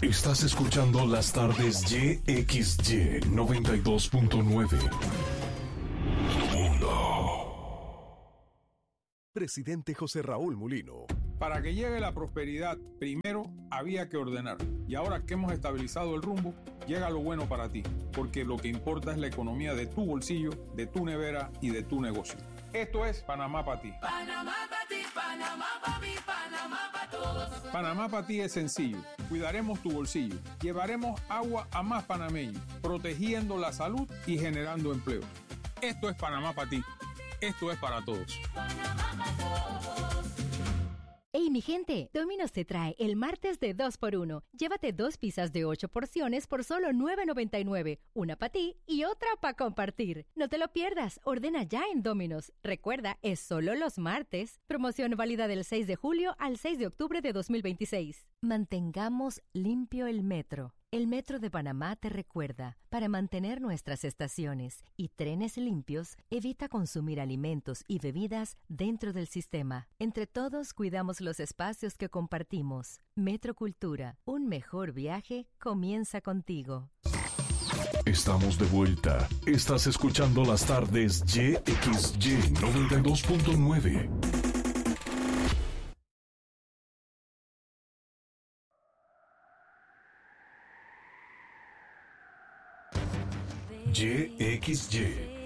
Estás escuchando las tardes YXY 92.9. Mundo. Presidente José Raúl Mulino. Para que llegue la prosperidad, primero había que ordenar. Y ahora que hemos estabilizado el rumbo, llega lo bueno para ti. Porque lo que importa es la economía de tu bolsillo, de tu nevera y de tu negocio. Esto es Panamá para ti. Panamá para ti, Panamá para mí, Panamá para todos. Panamá para ti es sencillo. Cuidaremos tu bolsillo. Llevaremos agua a más panameños, protegiendo la salud y generando empleo. Esto es Panamá para ti. Esto es para todos. Panamá para todos. ¡Hey, mi gente! Domino's te trae el martes de 2x1. Llévate 2 pizzas de 8 porciones por solo $9.99. Una para ti y otra para compartir. No te lo pierdas. Ordena ya en Domino's. Recuerda, es solo los martes. Promoción válida del 6 de julio al 6 de octubre de 2026. Mantengamos limpio el metro. El Metro de Panamá te recuerda, para mantener nuestras estaciones y trenes limpios, evita consumir alimentos y bebidas dentro del sistema. Entre todos cuidamos los espacios que compartimos. Metro Cultura, un mejor viaje comienza contigo. Estamos de vuelta. Estás escuchando las tardes YXY 92.9. YXY